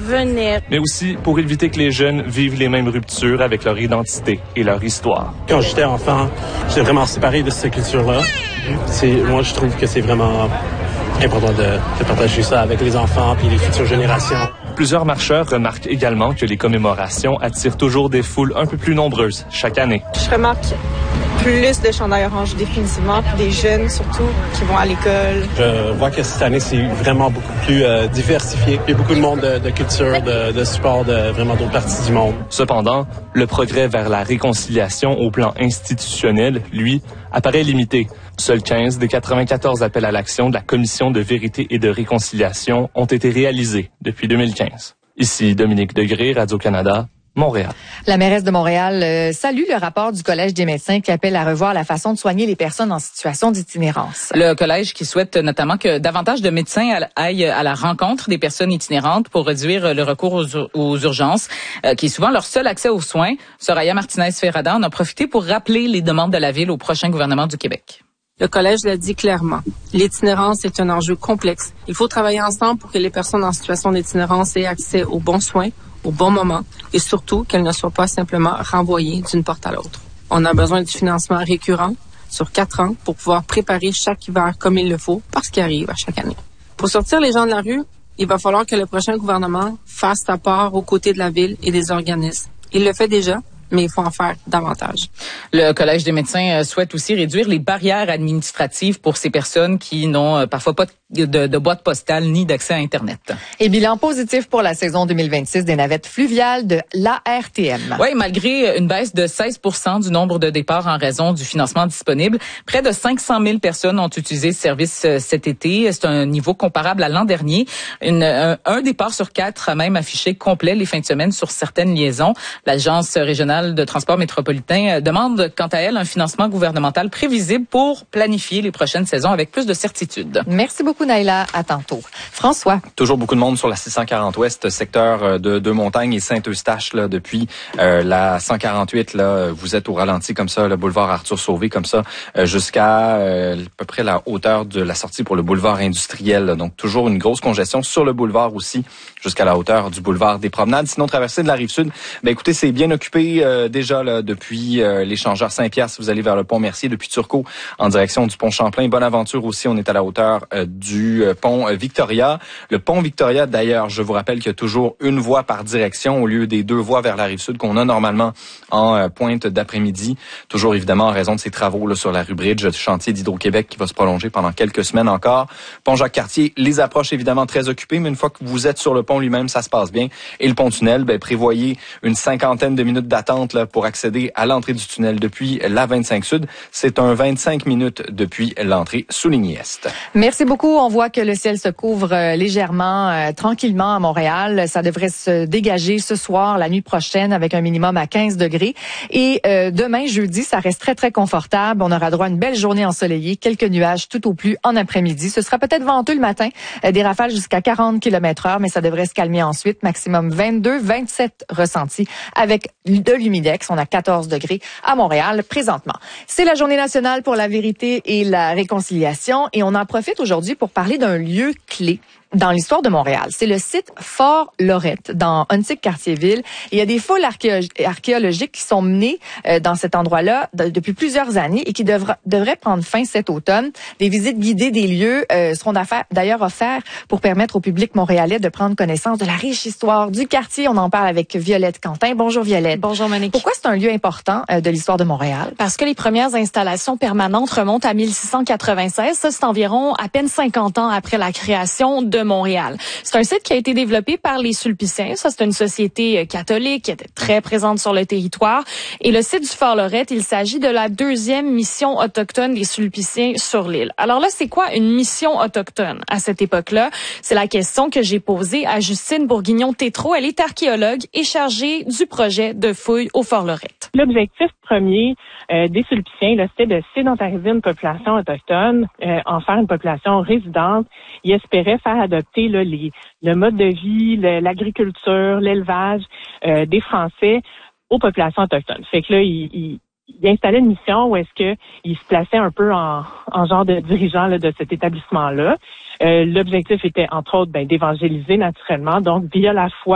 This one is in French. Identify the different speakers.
Speaker 1: venir.
Speaker 2: Mais aussi pour éviter que les jeunes vivent les mêmes ruptures avec leur identité et leur histoire.
Speaker 3: Quand j'étais enfant, j'étais vraiment séparé de cette culture-là. Moi, je trouve que c'est vraiment important de partager ça avec les enfants et les futures générations.
Speaker 2: Plusieurs marcheurs remarquent également que les commémorations attirent toujours des foules un peu plus nombreuses chaque année.
Speaker 4: Je remarque plus de chandails orange définitivement, puis des jeunes surtout qui vont à l'école.
Speaker 3: Je vois que cette année, c'est vraiment beaucoup plus diversifié. Il y a beaucoup de monde de culture, de sport, vraiment d'autres parties du monde.
Speaker 2: Cependant, le progrès vers la réconciliation au plan institutionnel, lui, apparaît limité. Seuls 15 des 94 appels à l'action de la Commission de vérité et de réconciliation ont été réalisés depuis 2015. Ici Dominique Degré, Radio-Canada, Montréal.
Speaker 5: La mairesse de Montréal salue le rapport du Collège des médecins qui appelle à revoir la façon de soigner les personnes en situation d'itinérance.
Speaker 6: Le collège qui souhaite notamment que davantage de médecins aillent à la rencontre des personnes itinérantes pour réduire le recours aux urgences, qui est souvent leur seul accès aux soins. Soraya Martinez-Ferrada en a profité pour rappeler les demandes de la ville au prochain gouvernement du Québec.
Speaker 4: Le collège l'a dit clairement. L'itinérance est un enjeu complexe. Il faut travailler ensemble pour que les personnes en situation d'itinérance aient accès aux bons soins, au bon moment, et surtout qu'elles ne soient pas simplement renvoyées d'une porte à l'autre. On a besoin du financement récurrent sur 4 ans pour pouvoir préparer chaque hiver comme il le faut, parce qu'il arrive à chaque année. Pour sortir les gens de la rue, il va falloir que le prochain gouvernement fasse sa part aux côtés de la ville et des organismes. Il le fait déjà, mais il faut en faire davantage.
Speaker 6: Le Collège des médecins souhaite aussi réduire les barrières administratives pour ces personnes qui n'ont parfois pas de boîte postale ni d'accès à Internet.
Speaker 5: Et bilan positif pour la saison 2026 des navettes fluviales de l'ARTM.
Speaker 6: Oui, malgré une baisse de 16% du nombre de départs en raison du financement disponible, près de 500 000 personnes ont utilisé ce service cet été. C'est un niveau comparable à l'an dernier. Un départ sur 4 a même affiché complet les fins de semaine sur certaines liaisons. L'Agence régionale de transport métropolitain demande quant à elle un financement gouvernemental prévisible pour planifier les prochaines saisons avec plus de certitude.
Speaker 5: Merci beaucoup Naïla, à tantôt. François.
Speaker 7: Toujours beaucoup de monde sur la 640 Ouest, secteur de Deux-Montagnes et Saint-Eustache là depuis la 148 là, vous êtes au ralenti comme ça, le boulevard Arthur Sauvé comme ça jusqu'à à peu près la hauteur de la sortie pour le boulevard industriel. Là. Donc toujours une grosse congestion sur le boulevard aussi jusqu'à la hauteur du boulevard des Promenades. Sinon traversée de la Rive-Sud, ben écoutez, c'est bien occupé déjà là depuis l'échangeur Saint-Pierre si vous allez vers le pont Mercier depuis Turcot en direction du pont Champlain. Bonaventure aussi, on est à la hauteur du pont Victoria. Le pont Victoria, d'ailleurs, je vous rappelle qu'il y a toujours une voie par direction au lieu des 2 voies vers la Rive-Sud qu'on a normalement en pointe d'après-midi. Toujours évidemment en raison de ces travaux là, sur la rue Bridge, du chantier d'Hydro-Québec qui va se prolonger pendant quelques semaines encore. Pont Jacques-Cartier, les approches évidemment très occupées, mais une fois que vous êtes sur le pont lui-même, ça se passe bien. Et le pont-tunnel, ben, prévoyez une 50aine de minutes d'attente là, pour accéder à l'entrée du tunnel depuis la 25 Sud. C'est un 25 minutes depuis l'entrée Souligny-Est.
Speaker 5: Merci beaucoup. On voit que le ciel se couvre légèrement, tranquillement à Montréal. Ça devrait se dégager ce soir, la nuit prochaine, avec un minimum à 15 degrés. Et demain, jeudi, ça reste très, très confortable. On aura droit à une belle journée ensoleillée, quelques nuages tout au plus en après-midi. Ce sera peut-être venteux le matin, des rafales jusqu'à 40 km/h, mais ça devrait se calmer ensuite. Maximum 22, 27 ressentis avec de l'humidex. On a 14 degrés à Montréal présentement. C'est la journée nationale pour la vérité et la réconciliation et on en profite aujourd'hui pour parler d'un lieu clé dans l'histoire de Montréal. C'est le site Fort Lorette, dans Huntsic-Cartierville. Il y a des fouilles archéologiques qui sont menées dans cet endroit-là depuis plusieurs années et qui devraient prendre fin cet automne. Des visites guidées des lieux seront d'ailleurs offertes pour permettre au public montréalais de prendre connaissance de la riche histoire du quartier. On en parle avec Violette Quentin. Bonjour Violette.
Speaker 1: Bonjour Monique.
Speaker 5: Pourquoi c'est un lieu important de l'histoire de Montréal?
Speaker 1: Parce que les premières installations permanentes remontent à 1696. Ça, c'est environ à peine 50 ans après la création de Montréal. C'est un site qui a été développé par les Sulpiciens. Ça, c'est une société catholique qui était très présente sur le territoire. Et le site du Fort Lorette, il s'agit de la 2e mission autochtone des Sulpiciens sur l'île. Alors là, c'est quoi une mission autochtone à cette époque-là? C'est la question que j'ai posée à Justine Bourguignon-Tétrault. Elle est archéologue et chargée du projet de fouilles au Fort Lorette.
Speaker 8: L'objectif premier des Sulpiciens, c'était de sédentariser une population autochtone, en faire une population résidente. Ils espéraient faire adopter là, le mode de vie, l'agriculture, l'élevage des Français aux populations autochtones. Fait que là, il installait une mission où est-ce que il se plaçait un peu en genre de dirigeant là, de cet établissement-là. L'objectif était, entre autres, d'évangéliser naturellement, donc via la foi